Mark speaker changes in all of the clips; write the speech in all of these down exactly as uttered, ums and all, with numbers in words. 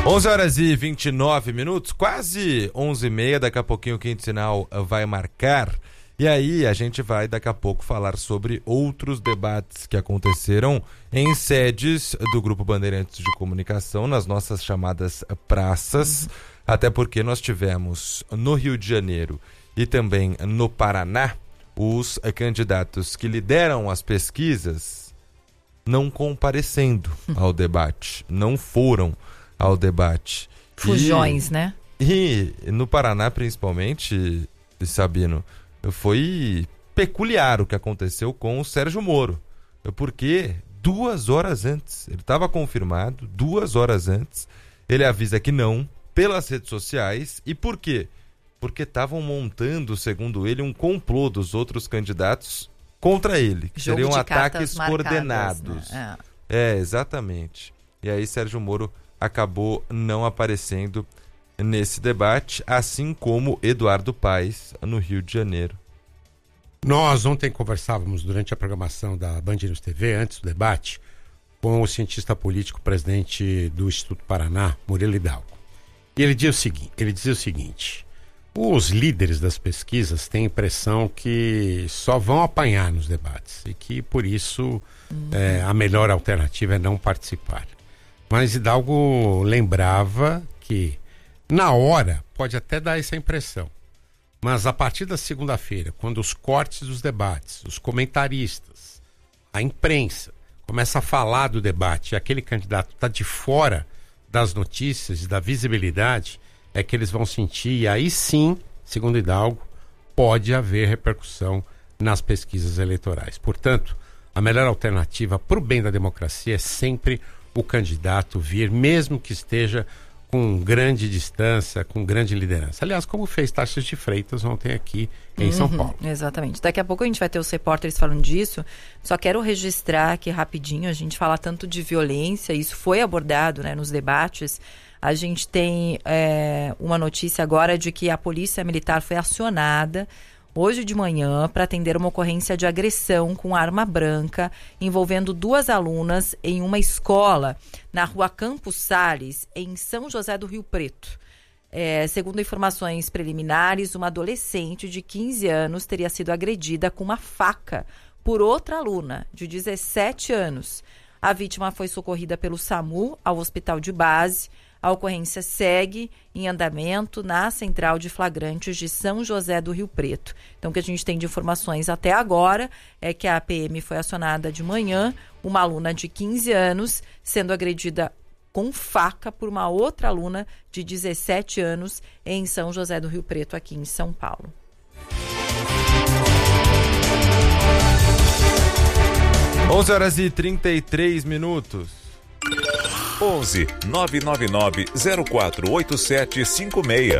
Speaker 1: onze horas e vinte e nove minutos, quase onze e meia, daqui a pouquinho o Quinto Sinal vai marcar. E aí a gente vai daqui a pouco falar sobre outros debates que aconteceram em sedes do Grupo Bandeirantes de Comunicação, nas nossas chamadas praças, uhum. Até porque nós tivemos no Rio de Janeiro e também no Paraná os candidatos que lideram as pesquisas não comparecendo ao debate, não foram ao debate.
Speaker 2: Fujões, e, né?
Speaker 1: E no Paraná, principalmente, Sabino, foi peculiar o que aconteceu com o Sérgio Moro, porque duas horas antes, ele estava confirmado, duas horas antes, ele avisa que não, pelas redes sociais. E por quê? Porque estavam montando, segundo ele, um complô dos outros candidatos contra ele, que
Speaker 2: Jogo
Speaker 1: seriam
Speaker 2: de
Speaker 1: ataques
Speaker 2: marcadas,
Speaker 1: coordenados.
Speaker 2: Né?
Speaker 1: É. é, exatamente. E aí Sérgio Moro acabou não aparecendo nesse debate, assim como Eduardo Paes, no Rio de Janeiro.
Speaker 3: Nós ontem conversávamos durante a programação da Band News T V, antes do debate, com o cientista político, presidente do Instituto Paraná, Murilo Hidalgo. E ele dizia o seguinte, ele dizia o seguinte: os líderes das pesquisas têm a impressão que só vão apanhar nos debates e que, por isso, uhum. é, a melhor alternativa é não participar. Mas Hidalgo lembrava que, na hora, pode até dar essa impressão, mas a partir da segunda-feira, quando os cortes dos debates, os comentaristas, a imprensa, começa a falar do debate e aquele candidato está de fora das notícias e da visibilidade, é que eles vão sentir, e aí sim, segundo Hidalgo, pode haver repercussão nas pesquisas eleitorais. Portanto, a melhor alternativa para o bem da democracia é sempre o candidato vir, mesmo que esteja com grande distância, com grande liderança. Aliás, como fez Tarcísio de Freitas ontem aqui em uhum, São Paulo.
Speaker 2: Exatamente. Daqui a pouco a gente vai ter os repórteres falando disso. Só quero registrar aqui rapidinho, a gente fala tanto de violência, isso foi abordado, né, nos debates. A gente tem é, uma notícia agora de que a Polícia Militar foi acionada hoje de manhã para atender uma ocorrência de agressão com arma branca envolvendo duas alunas em uma escola na rua Campos Sales, em São José do Rio Preto. É, segundo informações preliminares, uma adolescente de quinze anos teria sido agredida com uma faca por outra aluna de dezessete anos. A vítima foi socorrida pelo SAMU ao hospital de base. A ocorrência segue em andamento na Central de Flagrantes de São José do Rio Preto. Então, o que a gente tem de informações até agora é que a P M foi acionada de manhã, uma aluna de quinze anos sendo agredida com faca por uma outra aluna de dezessete anos em São José do Rio Preto, aqui em São Paulo.
Speaker 1: onze horas e trinta e três minutos.
Speaker 4: onze nove nove nove zero quatro oito sete cinco seis.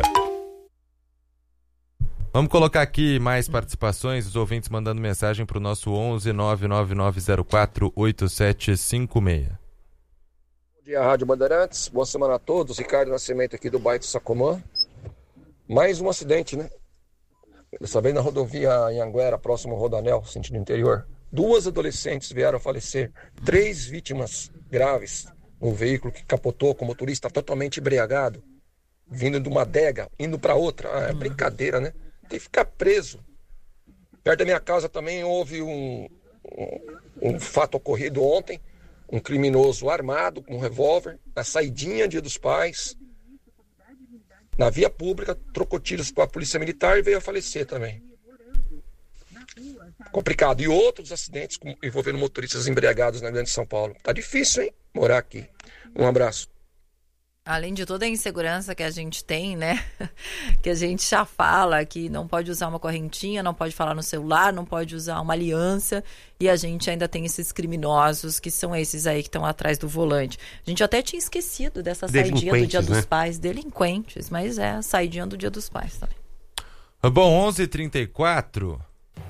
Speaker 1: Vamos colocar aqui mais participações, os ouvintes mandando mensagem para o nosso onze nove nove nove zero quatro oito sete cinco seis.
Speaker 5: Bom dia, Rádio Bandeirantes. Boa semana a todos. Ricardo Nascimento aqui do bairro Sacomã. Mais um acidente, né? Dessa vez na rodovia Anhanguera, próximo ao Rodoanel, sentido interior. Duas adolescentes vieram a falecer. Três vítimas graves. Um veículo que capotou com o motorista totalmente embriagado, vindo de uma adega, indo para outra. Ah, é brincadeira, né? Tem que ficar preso. Perto da minha casa também houve um, um, um fato ocorrido ontem. Um criminoso armado com um revólver, na saidinha Dia dos Pais, na via pública, trocou tiros com a polícia militar e veio a falecer também. Complicado. E outros acidentes envolvendo motoristas embriagados na Grande São Paulo. Tá difícil, hein? Morar aqui. Um abraço.
Speaker 2: Além de toda a insegurança que a gente tem, né? Que a gente já fala que não pode usar uma correntinha, não pode falar no celular, não pode usar uma aliança. E a gente ainda tem esses criminosos que são esses aí que estão atrás do volante. A gente até tinha esquecido dessa saidinha do Dia dos né? Pais. Delinquentes, mas é a saidinha do Dia dos Pais também.
Speaker 1: Bom, onze e trinta e quatro.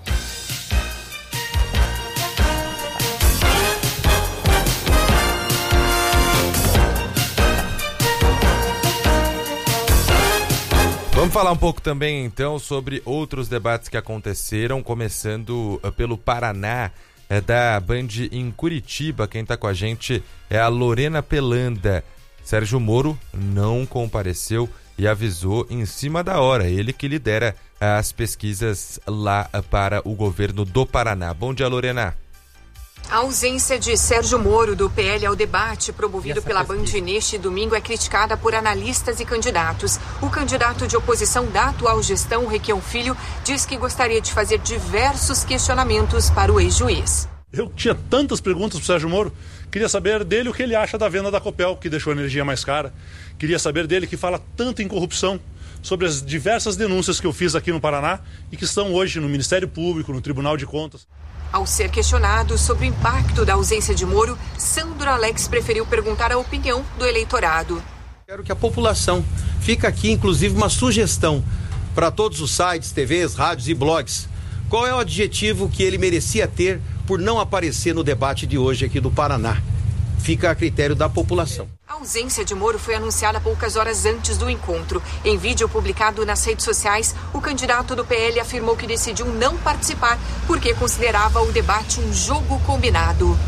Speaker 1: Vamos falar um pouco também, então, sobre outros debates que aconteceram, começando pelo Paraná, é da Band em Curitiba. Quem está com a gente é a Lorena Pelanda. Sérgio Moro não compareceu e avisou em cima da hora, ele que lidera as pesquisas lá para o governo do Paraná. Bom dia, Lorena.
Speaker 6: A ausência de Sérgio Moro do P L ao debate promovido pela Band neste domingo é criticada por analistas e candidatos. O candidato de oposição da atual gestão, Requião Filho, diz que gostaria de fazer diversos questionamentos para o ex-juiz.
Speaker 7: Eu tinha tantas perguntas para o Sérgio Moro. Queria saber dele o que ele acha da venda da Copel, que deixou a energia mais cara. Queria saber dele que fala tanto em corrupção, sobre as diversas denúncias que eu fiz aqui no Paraná e que estão hoje no Ministério Público, no Tribunal de Contas.
Speaker 6: Ao ser questionado sobre o impacto da ausência de Moro, Sandro Alex preferiu perguntar a opinião do eleitorado.
Speaker 8: Quero que a população, fica aqui inclusive uma sugestão para todos os sites, T Vs, rádios e blogs. Qual é o adjetivo que ele merecia ter por não aparecer no debate de hoje aqui do Paraná? Fica a critério da população.
Speaker 6: A ausência de Moro foi anunciada poucas horas antes do encontro. Em vídeo publicado nas redes sociais, o candidato do P L afirmou que decidiu não participar porque considerava o debate um jogo combinado.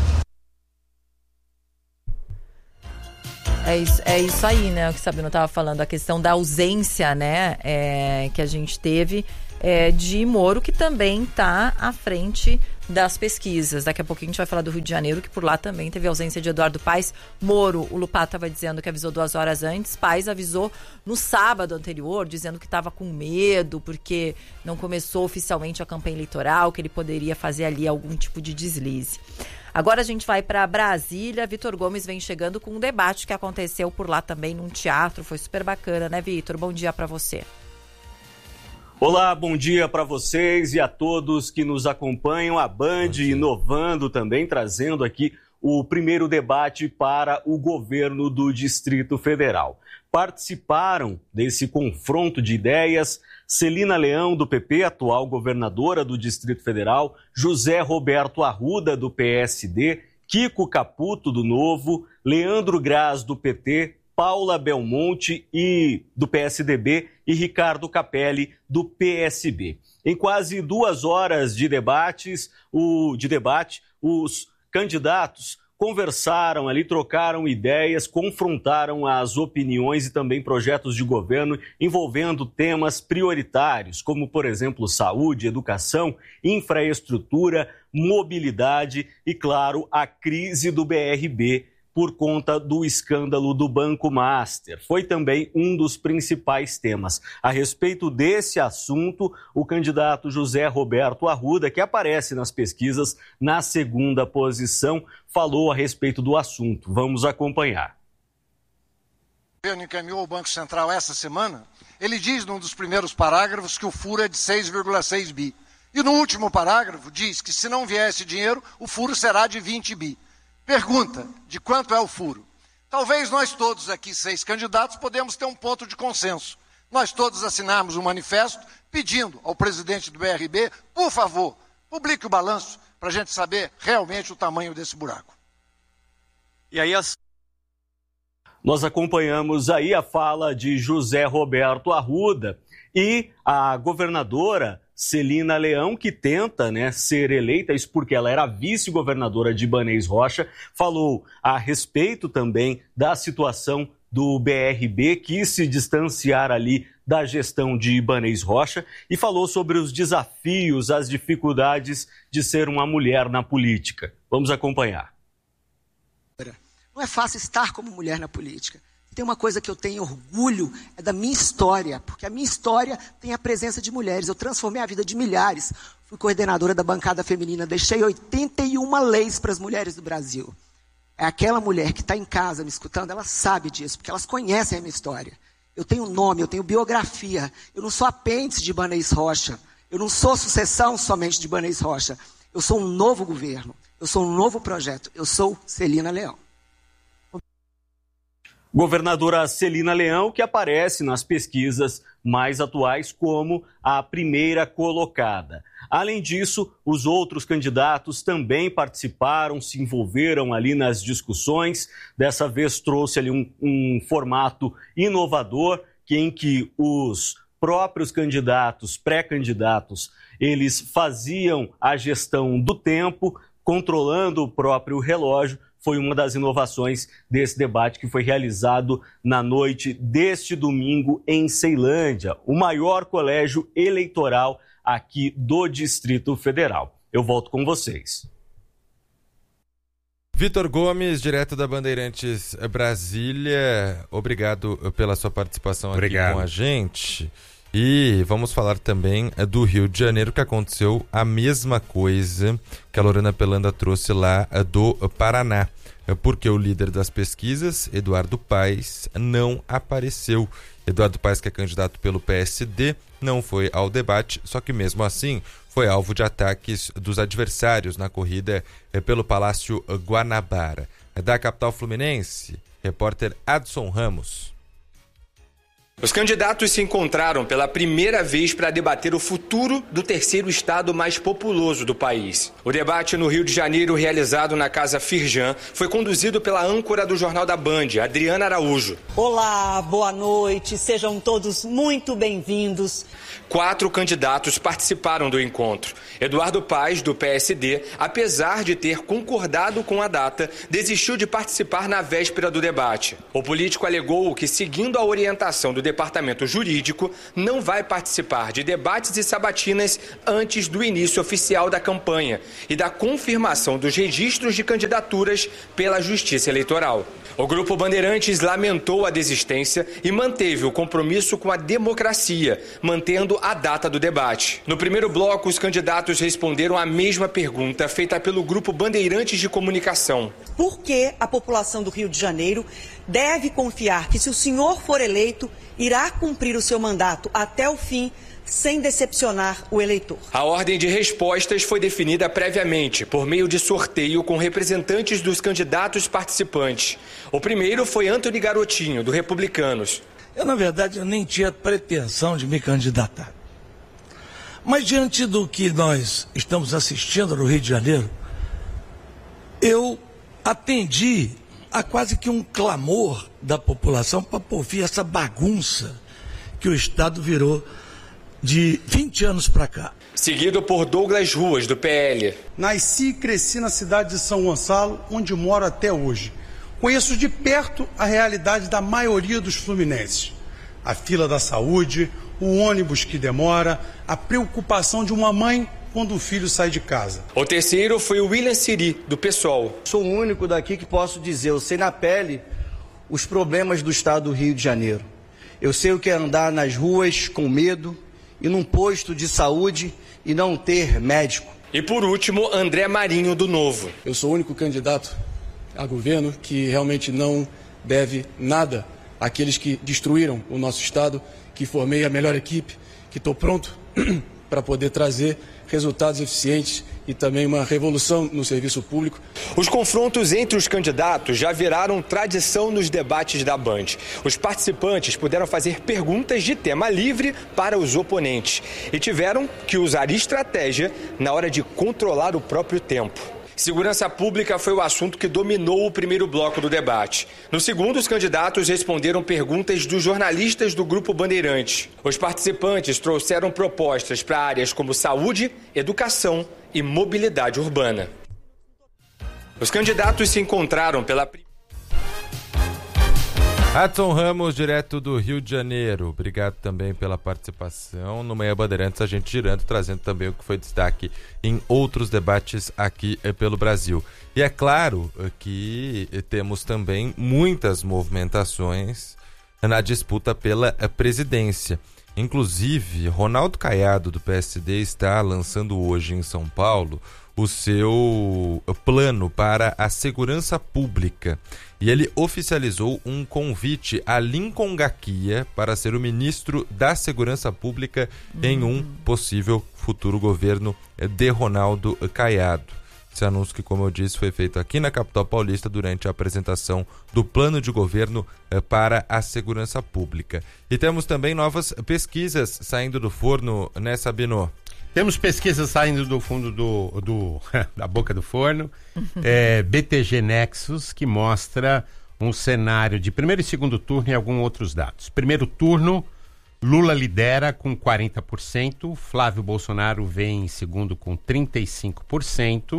Speaker 2: É isso, é isso aí, né? O que o Sabino estava falando, a questão da ausência, né? É, que a gente teve é, de Moro, que também está à frente das pesquisas. Daqui a pouquinho a gente vai falar do Rio de Janeiro, que por lá também teve ausência de Eduardo Paes. Moro, o Lupá estava dizendo que avisou duas horas antes. Paes avisou no sábado anterior, dizendo que estava com medo, porque não começou oficialmente a campanha eleitoral, que ele poderia fazer ali algum tipo de deslize. Agora a gente vai para Brasília. Vitor Gomes vem chegando com um debate que aconteceu por lá também num teatro. Foi super bacana, né, Vitor? Bom dia para você.
Speaker 9: Olá, bom dia para vocês e a todos que nos acompanham. A Band inovando também, trazendo aqui o primeiro debate para o governo do Distrito Federal. Participaram desse confronto de ideias Celina Leão, do P P, atual governadora do Distrito Federal, José Roberto Arruda, do P S D, Kiko Caputo, do Novo, Leandro Graz, do P T, Paula Belmonte, e, do P S D B, e Ricardo Capelli, do P S B. Em quase duas horas de debates, o, de debate, os candidatos conversaram ali, trocaram ideias, confrontaram as opiniões e também projetos de governo envolvendo temas prioritários, como, por exemplo, saúde, educação, infraestrutura, mobilidade e, claro, a crise do B R B por conta do escândalo do Banco Master. Foi também um dos principais temas. A respeito desse assunto, o candidato José Roberto Arruda, que aparece nas pesquisas na segunda posição, falou a respeito do assunto. Vamos acompanhar.
Speaker 10: O governo encaminhou ao Banco Central essa semana. Ele diz num dos primeiros parágrafos que o furo é de seis vírgula seis bi. E no último parágrafo diz que se não vier esse dinheiro, o furo será de vinte bi. Pergunta, de quanto é o furo? Talvez nós todos aqui, seis candidatos, podemos ter um ponto de consenso. Nós todos assinarmos um manifesto pedindo ao presidente do B R B, por favor, publique o balanço para a gente saber realmente o tamanho desse buraco.
Speaker 9: E aí as... Nós acompanhamos aí a fala de José Roberto Arruda e a governadora Celina Leão, que tenta, né, ser eleita, isso porque ela era vice-governadora de Ibanez Rocha, falou a respeito também da situação do B R B, quis se distanciar ali da gestão de Ibanez Rocha e falou sobre os desafios, as dificuldades de ser uma mulher na política. Vamos acompanhar.
Speaker 11: Não é fácil estar como mulher na política. Tem uma coisa que eu tenho orgulho, é da minha história, porque a minha história tem a presença de mulheres. Eu transformei a vida de milhares. Fui coordenadora da bancada feminina, deixei oitenta e uma leis para as mulheres do Brasil. É aquela mulher que está em casa me escutando, ela sabe disso, porque elas conhecem a minha história. Eu tenho nome, eu tenho biografia. Eu não sou apêndice de Ibanez Rocha. Eu não sou sucessão somente de Ibanez Rocha. Eu sou um novo governo. Eu sou um novo projeto. Eu sou Celina Leão.
Speaker 9: Governadora Celina Leão, que aparece nas pesquisas mais atuais como a primeira colocada. Além disso, os outros candidatos também participaram, se envolveram ali nas discussões. Dessa vez trouxe ali um, um formato inovador, que, em que os próprios candidatos, pré-candidatos, eles faziam a gestão do tempo, controlando o próprio relógio, foi uma das inovações desse debate que foi realizado na noite deste domingo em Ceilândia, o maior colégio eleitoral aqui do Distrito Federal. Eu volto com vocês.
Speaker 1: Vitor Gomes, direto da Bandeirantes Brasília, obrigado pela sua participação
Speaker 3: Obrigado.
Speaker 1: aqui com a gente. E vamos falar também do Rio de Janeiro, que aconteceu a mesma coisa que a Lorena Pelanda trouxe lá do Paraná, porque o líder das pesquisas, Eduardo Paes, não apareceu. Eduardo Paes, que é candidato pelo P S D, não foi ao debate, só que mesmo assim foi alvo de ataques dos adversários na corrida pelo Palácio Guanabara. Da capital fluminense, repórter Adson Ramos.
Speaker 12: Os candidatos se encontraram pela primeira vez para debater o futuro do terceiro estado mais populoso do país. O debate no Rio de Janeiro, realizado na Casa Firjan, foi conduzido pela âncora do Jornal da Band, Adriana Araújo.
Speaker 13: Olá, boa noite, sejam todos muito bem-vindos.
Speaker 12: Quatro candidatos participaram do encontro. Eduardo Paes, do P S D, apesar de ter concordado com a data, desistiu de participar na véspera do debate. O político alegou que, seguindo a orientação do Departamento Jurídico, não vai participar de debates e sabatinas antes do início oficial da campanha e da confirmação dos registros de candidaturas pela Justiça Eleitoral. O Grupo Bandeirantes lamentou a desistência e manteve o compromisso com a democracia, mantendo a data do debate. No primeiro bloco, os candidatos responderam a mesma pergunta feita pelo Grupo Bandeirantes de Comunicação.
Speaker 13: Por que a população do Rio de Janeiro deve confiar que, se o senhor for eleito, irá cumprir o seu mandato até o fim, sem decepcionar o eleitor?
Speaker 12: A ordem de respostas foi definida previamente, por meio de sorteio com representantes dos candidatos participantes. O primeiro foi Antony Garotinho, do Republicanos.
Speaker 14: Eu, na verdade, eu nem tinha pretensão de me candidatar. Mas diante do que nós estamos assistindo no Rio de Janeiro, eu atendi a quase que um clamor da população para ouvir essa bagunça que o Estado virou de vinte anos para cá.
Speaker 12: Seguido por Douglas Ruas, do P L.
Speaker 15: Nasci e cresci na cidade de São Gonçalo, onde moro até hoje. Conheço de perto a realidade da maioria dos fluminenses. A fila da saúde, o ônibus que demora, a preocupação de uma mãe quando o filho sai de casa.
Speaker 12: O terceiro foi o William Siri, do PSOL.
Speaker 16: Sou o único daqui que posso dizer, eu sei na pele os problemas do estado do Rio de Janeiro. Eu sei o que é andar nas ruas com medo, e num posto de saúde e não ter médico.
Speaker 12: E por último, André Marinho, do Novo.
Speaker 17: Eu sou o único candidato a governo que realmente não deve nada àqueles que destruíram o nosso estado, que formei a melhor equipe, que estou pronto para poder trazer resultados eficientes e também uma revolução no serviço público.
Speaker 12: Os confrontos entre os candidatos já viraram tradição nos debates da Band. Os participantes puderam fazer perguntas de tema livre para os oponentes e tiveram que usar estratégia na hora de controlar o próprio tempo. Segurança pública foi o assunto que dominou o primeiro bloco do debate. No segundo, os candidatos responderam perguntas dos jornalistas do Grupo Bandeirantes. Os participantes trouxeram propostas para áreas como saúde, educação e mobilidade urbana. Os candidatos se encontraram pela primeira.
Speaker 1: Adson Ramos, direto do Rio de Janeiro. Obrigado também pela participação. No Manhã Bandeirantes, a gente girando, trazendo também o que foi destaque em outros debates aqui pelo Brasil. E é claro que temos também muitas movimentações na disputa pela presidência. Inclusive, Ronaldo Caiado, do P S D, está lançando hoje em São Paulo o seu plano para a segurança pública. E ele oficializou um convite a Lincoln Gaquia para ser o ministro da Segurança Pública uhum. em um possível futuro governo de Ronaldo Caiado. Esse anúncio que, como eu disse, foi feito aqui na capital paulista durante a apresentação do plano de governo para a segurança pública. E temos também novas pesquisas saindo do forno, né, Sabino?
Speaker 3: Temos pesquisas saindo do fundo do, do, da boca do forno. É, B T G Nexus, que mostra um cenário de primeiro e segundo turno e alguns outros dados. Primeiro turno, Lula lidera com quarenta por cento, Flávio Bolsonaro vem em segundo com trinta e cinco por cento,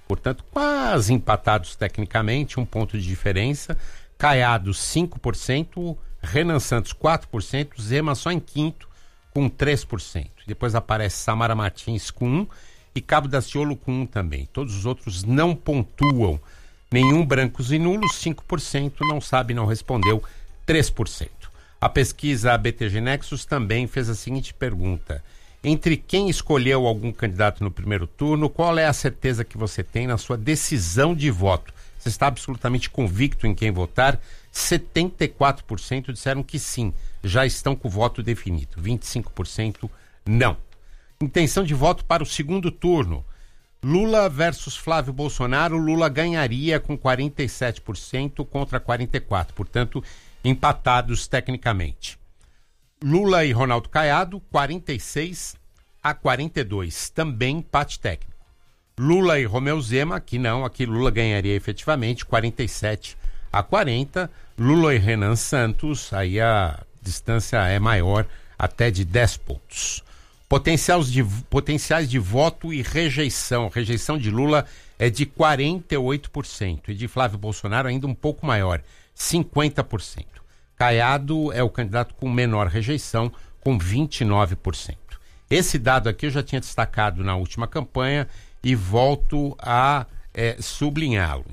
Speaker 3: Portanto, quase empatados tecnicamente, um ponto de diferença. Caiado cinco por cento, Renan Santos quatro por cento, Zema só em quinto com três por cento. Depois aparece Samara Martins com um por cento e Cabo Daciolo com um por cento também. Todos os outros não pontuam. Nenhum brancos e nulos, cinco por cento, não sabe, não respondeu, três por cento. A pesquisa B T G Nexus também fez a seguinte pergunta: entre quem escolheu algum candidato no primeiro turno, qual é a certeza que você tem na sua decisão de voto? Você está absolutamente convicto em quem votar? setenta e quatro por cento disseram que sim, já estão com o voto definido. vinte e cinco por cento não. Intenção de voto para o segundo turno. Lula versus Flávio Bolsonaro, Lula ganharia com quarenta e sete por cento contra quarenta e quatro por cento, portanto, empatados tecnicamente. Lula e Ronaldo Caiado, quarenta e seis a quarenta e dois, também empate técnico. Lula e Romeu Zema, que não, aqui Lula ganharia efetivamente, quarenta e sete a quarenta. Lula e Renan Santos, aí a distância é maior, até de dez pontos. Potenciais de, potenciais de voto e rejeição. Rejeição de Lula é de quarenta e oito por cento e de Flávio Bolsonaro ainda um pouco maior, cinquenta por cento. Caiado é o candidato com menor rejeição, com vinte e nove por cento. Esse dado aqui eu já tinha destacado na última campanha e volto a é, sublinhá-lo.